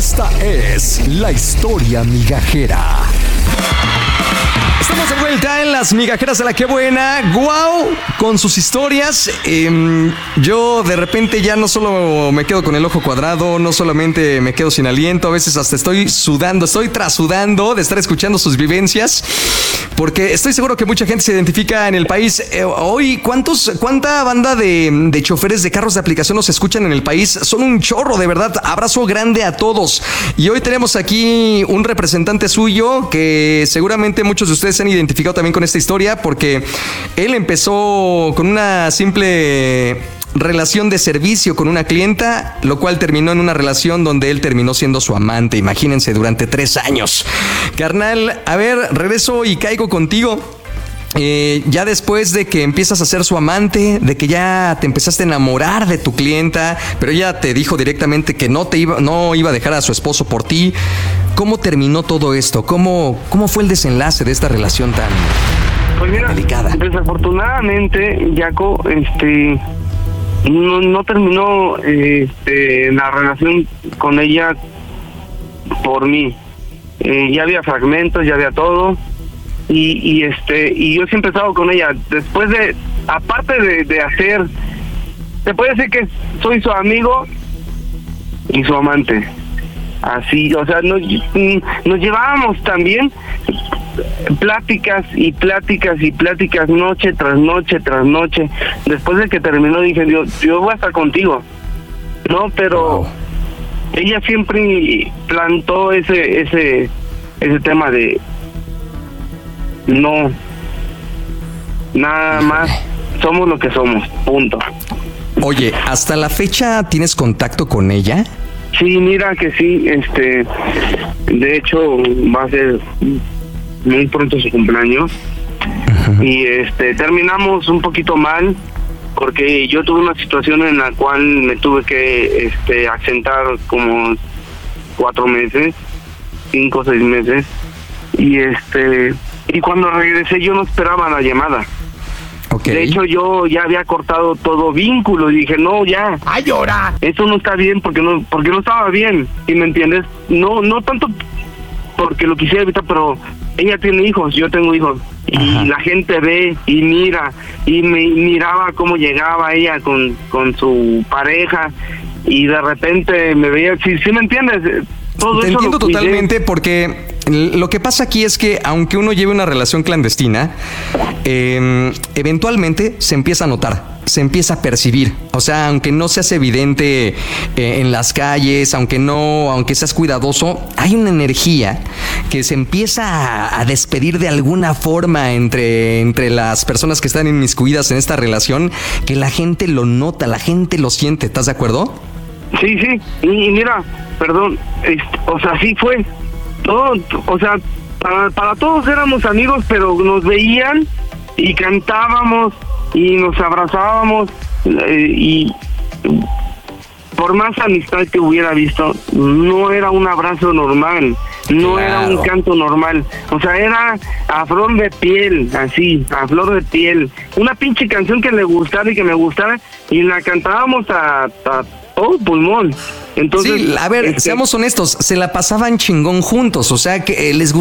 Esta es la historia migajera. Estamos de vuelta en las migajeras de la que buena. ¡Guau! Con sus historias. Yo de repente ya no solo me quedo con el ojo cuadrado, no solamente me quedo sin aliento, a veces hasta estoy sudando, estoy trasudando de estar escuchando sus vivencias, porque estoy seguro que mucha gente se identifica en el país. Hoy, ¿cuánta banda de choferes de carros de aplicación nos escuchan en el país? Son un chorro, de verdad. Abrazo grande a todos. Y hoy tenemos aquí un representante suyo que seguramente muchos de ustedes se han identificado también con esta historia, porque él empezó con una simple relación de servicio con una clienta, lo cual terminó en una relación donde él terminó siendo su amante. Imagínense, durante 3 años. Carnal, a ver, regreso y caigo contigo. Ya después de que empiezas a ser su amante, de que ya te empezaste a enamorar de tu clienta, pero ella te dijo directamente que no iba a dejar a su esposo por ti, ¿cómo terminó todo esto? ¿Cómo fue el desenlace de esta relación tan delicada? Desafortunadamente, Jaco, no terminó la relación con ella por mí. Ya había fragmentos, ya había todo. Y yo siempre he estado con ella. Después de, aparte de hacer, te puedo decir que soy su amigo y su amante. Así, o sea, nos llevábamos también pláticas y pláticas y pláticas, noche tras noche tras noche. Después de que terminó dije, yo voy a estar contigo, ¿no? Pero ella siempre plantó ese tema de no, nada más, somos lo que somos, punto. Oye, ¿hasta la fecha tienes contacto con ella? Sí, mira que sí, de hecho va a ser muy pronto su cumpleaños. Uh-huh. Y terminamos un poquito mal porque yo tuve una situación en la cual me tuve que ausentar como 4 meses, 5 o 6 meses, y cuando regresé yo no esperaba la llamada. Okay. De hecho, yo ya había cortado todo vínculo y dije, no, ya. ¡Ay, llora! Esto no está bien porque no estaba bien. ¿Y me entiendes? No tanto porque lo quisiera evitar, pero ella tiene hijos, yo tengo hijos. Ajá. Y la gente ve y mira, y me miraba cómo llegaba ella con su pareja y de repente me veía, ¿sí me entiendes? Todo te eso entiendo totalmente, porque lo que pasa aquí es que aunque uno lleve una relación clandestina, eventualmente se empieza a notar, se empieza a percibir. O sea, aunque no seas evidente en las calles, aunque seas cuidadoso, hay una energía que se empieza a despedir de alguna forma entre las personas que están inmiscuidas en esta relación, que la gente lo nota, la gente lo siente. ¿Estás de acuerdo? Sí, y mira, perdón, o sea, sí fue todo, o sea, para todos éramos amigos, pero nos veían y cantábamos y nos abrazábamos, y por más amistad que hubiera visto, no era un abrazo normal, no claro. Era un canto normal, o sea, era a flor de piel, así, a flor de piel, una pinche canción que le gustara y que me gustara, y la cantábamos a todo pulmón. Entonces, sí, a ver, seamos honestos, se la pasaban chingón juntos, o sea, que les